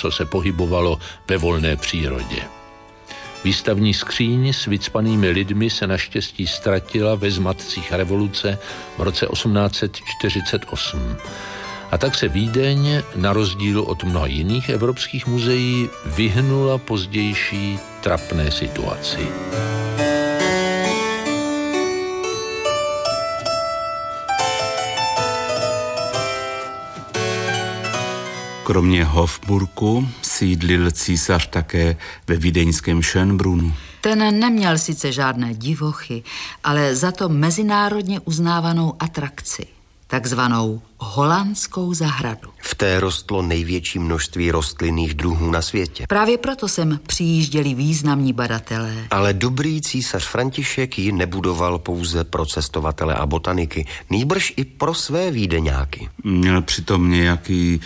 co se pohybovalo ve volné přírodě. Výstavní skříň s vycpanými lidmi se naštěstí ztratila ve zmatcích revoluce v roce 1848. A tak se Vídeň, na rozdíl od mnoha jiných evropských muzeí, vyhnula pozdější trapné situaci. Kromě Hofburku sídlil císař také ve vídeňském Schönbrunnu. Ten neměl sice žádné divochy, ale za to mezinárodně uznávanou atrakci, takzvanou holandskou zahradu. V té rostlo největší množství rostlinných druhů na světě. Právě proto sem přijížděli významní badatelé. Ale dobrý císař František ji nebudoval pouze pro cestovatele a botaniky, nýbrž i pro své vídeňáky. Měl přitom nějaký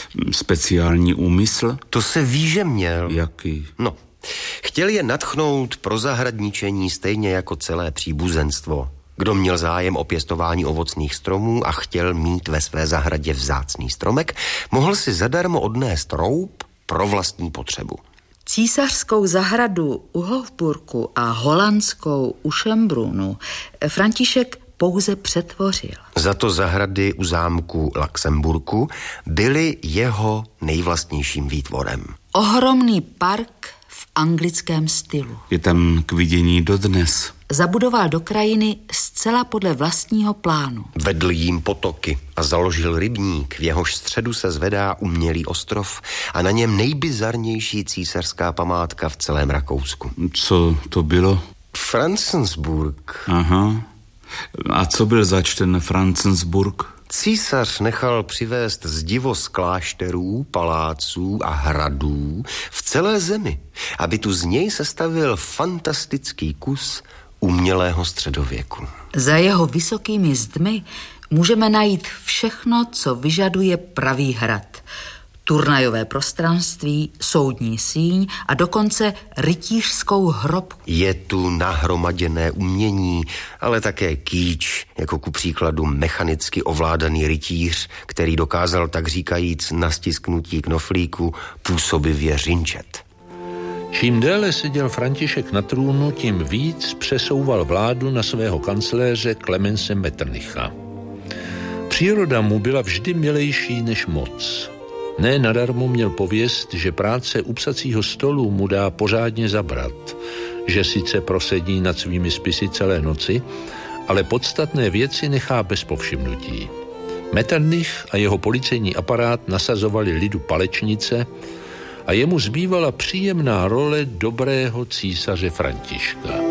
speciální úmysl? To se ví, že měl. Jaký? No, chtěl je nadchnout pro zahradničení stejně jako celé příbuzenstvo. Kdo měl zájem o pěstování ovocných stromů a chtěl mít ve své zahradě vzácný stromek, mohl si zadarmo odnést roub pro vlastní potřebu. Císařskou zahradu u Hofburku a holandskou u Schönbrunnu František pouze přetvořil. Za to zahrady u zámku Luxemburku byly jeho nejvlastnějším výtvorem. Ohromný park v anglickém stylu. Je tam k vidění dodnes. Zabudoval do krajiny zcela podle vlastního plánu. Vedl jím potoky a založil rybník, v jehož středu se zvedá umělý ostrov a na něm nejbizarnější císařská památka v celém Rakousku. Co to bylo? Franzensburg. Aha. A co byl zač ten Franzensburg? Císař nechal přivést zdivo z klášterů, paláců a hradů v celé zemi, aby tu z něj sestavil fantastický kus umělého středověku. Za jeho vysokými zdmi můžeme najít všechno, co vyžaduje pravý hrad. Turnajové prostranství, soudní síň a dokonce rytířskou hrobku. Je tu nahromaděné umění, ale také kýč, jako ku příkladu mechanicky ovládaný rytíř, který dokázal tak říkajíc na stisknutí knoflíku působivě řinčet. Čím déle seděl František na trůnu, tím víc přesouval vládu na svého kancléře Klemense Metternicha. Příroda mu byla vždy milejší než moc. Ne nadarmo měl pověst, že práce u psacího stolu mu dá pořádně zabrat, že sice prosedí nad svými spisy celé noci, ale podstatné věci nechá bez povšimnutí. Metternich a jeho policejní aparát nasazovali lidu palečnice a jemu zbývala příjemná role dobrého císaře Františka.